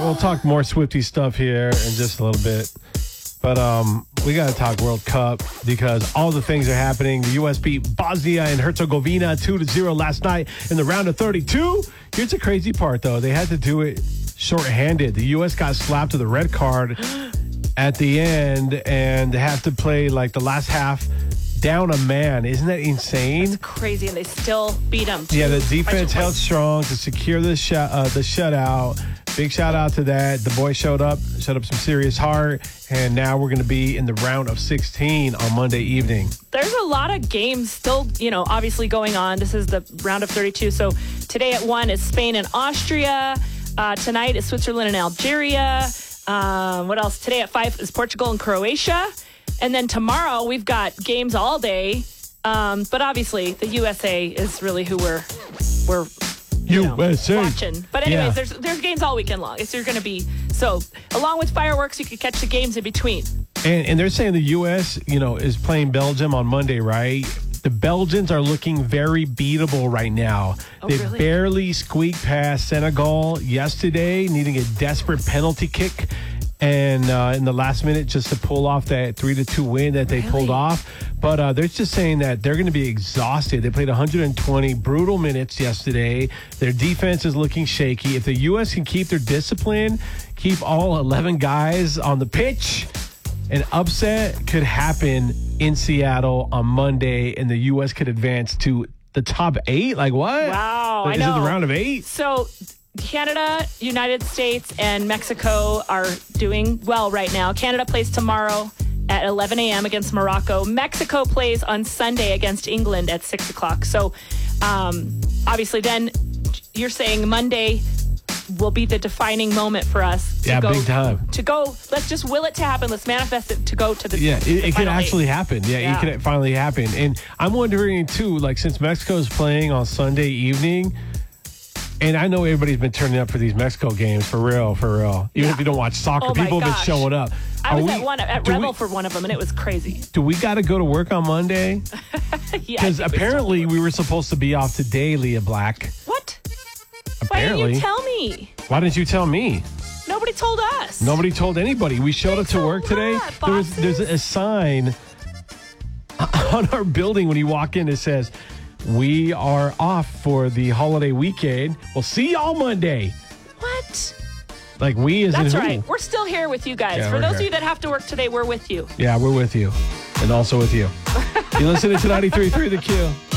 we'll talk more Swiftie stuff here in just a little bit. But we got to talk World Cup because all the things are happening. The U.S. beat Bosnia and Herzegovina 2-0 last night in the round of 32. Here's the crazy part, though. They had to do it shorthanded. The U.S. got slapped with a red card at the end, and they have to play like the last half down a man. Isn't that insane? It's crazy, and they still beat them. Yeah, the defense held strong to secure the shutout. Big shout out to that. The boys showed up some serious heart, and now we're going to be in the round of 16 on Monday evening. There's a lot of games still, obviously going on. This is the round of 32. So today at 1 is Spain and Austria. Tonight is Switzerland and Algeria. What else? Today at 5 is Portugal and Croatia. And then tomorrow we've got games all day. But obviously the USA is really who we're USA watching. But anyways, there's games all weekend long. It's going to be so. Along with fireworks, you could catch the games in between. And they're saying the U.S. is playing Belgium on Monday, right? The Belgians are looking very beatable right now. They really? barely squeaked past Senegal yesterday, needing a desperate penalty kick. And in the last minute, just to pull off that 3-2 win that they pulled off. But they're just saying that they're going to be exhausted. They played 120 brutal minutes yesterday. Their defense is looking shaky. If the U.S. can keep their discipline, keep all 11 guys on the pitch, an upset could happen in Seattle on Monday, and the U.S. could advance to the top 8. Like what? Wow, I know. Is it the round of 8? So Canada, United States, and Mexico are doing well right now. Canada plays tomorrow at 11 a.m. against Morocco. Mexico plays on Sunday against England at 6 o'clock. So obviously then you're saying Monday will be the defining moment for us. Yeah, big time. To go, let's just will it to happen. Let's manifest it to go to the it could actually 8. happen. Yeah, it could finally happen. And I'm wondering, too, like since Mexico's playing on Sunday evening, and I know everybody's been turning up for these Mexico games, for real. Even if you don't watch soccer, people have been showing up. I was at Rebel for one of them, and it was crazy. Do we got to go to work on Monday? Because apparently we were supposed to be off today, Leah Black. What? Apparently. Why didn't you tell me? Why didn't you tell me? Nobody told us. Nobody told anybody. We showed up to work today. There's a sign on our building when you walk in that says, "We are off for the holiday weekend. We'll see y'all Monday." What? Like we as That's in who? right. We're still here with you guys. Yeah, For those here. of you that have to work today, we're with you. Yeah, we're with you. And also with you. You listening to 93.3 The Q.